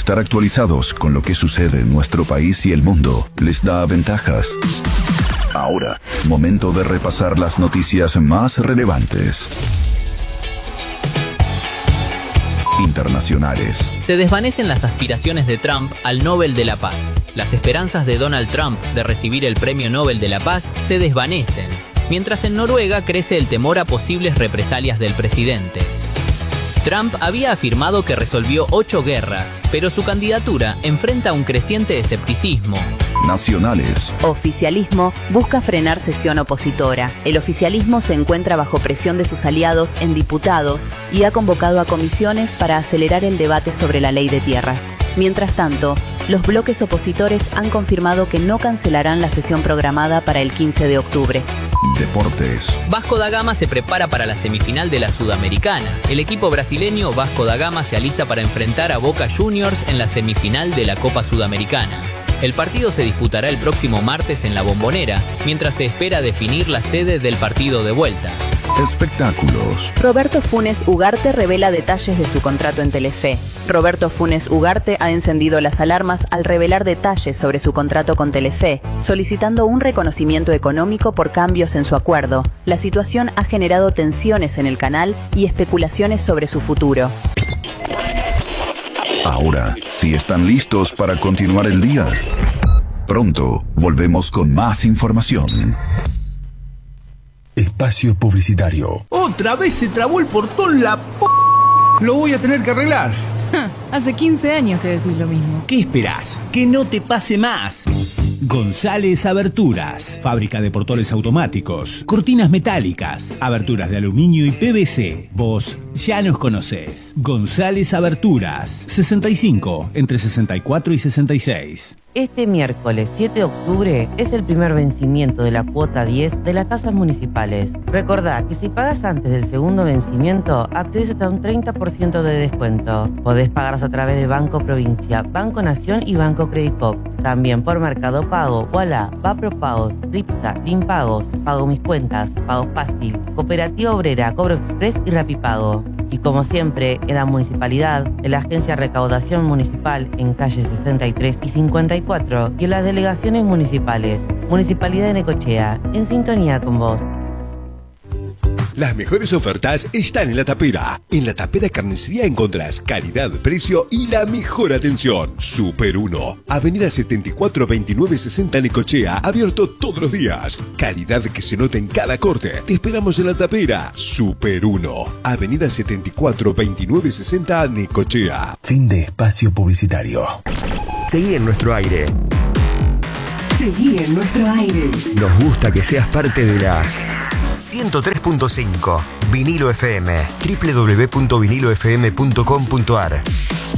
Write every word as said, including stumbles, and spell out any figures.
Estar actualizados con lo que sucede en nuestro país y el mundo les da ventajas. Ahora, momento de repasar las noticias más relevantes. Internacionales. Se desvanecen las aspiraciones de Trump al Nobel de la Paz. Las esperanzas de Donald Trump de recibir el Premio Nobel de la Paz se desvanecen, mientras en Noruega crece el temor a posibles represalias del presidente. Trump había afirmado que resolvió ocho guerras, pero su candidatura enfrenta un creciente escepticismo. Nacionales. Oficialismo busca frenar sesión opositora. El oficialismo se encuentra bajo presión de sus aliados en diputados y ha convocado a comisiones para acelerar el debate sobre la ley de tierras. Mientras tanto, los bloques opositores han confirmado que no cancelarán la sesión programada para el quince de octubre. Deportes. Vasco da Gama se prepara para la semifinal de la Sudamericana. El equipo brasileño Vasco da Gama se alista para enfrentar a Boca Juniors en la semifinal de la Copa Sudamericana. El partido se disputará el próximo martes en La Bombonera, mientras se espera definir la sede del partido de vuelta. Espectáculos. Roberto Funes Ugarte revela detalles de su contrato en Telefe. Roberto Funes Ugarte ha encendido las alarmas al revelar detalles sobre su contrato con Telefe, solicitando un reconocimiento económico por cambios en su acuerdo. La situación ha generado tensiones en el canal y especulaciones sobre su futuro. Ahora, si están listos para continuar el día, pronto volvemos con más información. Espacio publicitario. Otra vez se trabó el portón, la p... Lo voy a tener que arreglar. Hace quince años que decís lo mismo. ¿Qué esperás? Que no te pase más. González Aberturas, fábrica de portones automáticos, cortinas metálicas, aberturas de aluminio y P V C. Vos ya nos conocés. González Aberturas, sesenta y cinco, entre sesenta y cuatro y sesenta y seis. Este miércoles siete de octubre es el primer vencimiento de la cuota diez de las tasas municipales. Recordá que si pagas antes del segundo vencimiento, accedes hasta un treinta por ciento de descuento. Podés pagarlas a través de Banco Provincia, Banco Nación y Banco Credicop. También por Mercado Pago, Walla, Vapropagos, Ripsa, Limpagos, Pago Mis Cuentas, Pago Fácil, Cooperativa Obrera, Cobro Express y Rapipago. Y como siempre, en la municipalidad, en la Agencia de Recaudación Municipal en calle sesenta y tres y cincuenta y cuatro y en las delegaciones municipales. Municipalidad de Necochea, en sintonía con vos. Las mejores ofertas están en La Tapera. En La Tapera Carnicería encontrás calidad, precio y la mejor atención. Super uno, Avenida setenta y cuatro veintinueve sesenta Necochea, abierto todos los días. Calidad que se nota en cada corte. Te esperamos en La Tapera. Super uno, Avenida setenta y cuatro veintinueve sesenta Necochea. Fin de espacio publicitario. Seguí en nuestro aire. Seguí en nuestro aire. Nos gusta que seas parte de la ciento tres punto cinco Vinilo F M, doble u doble u doble u punto vinilo f m punto com punto a r.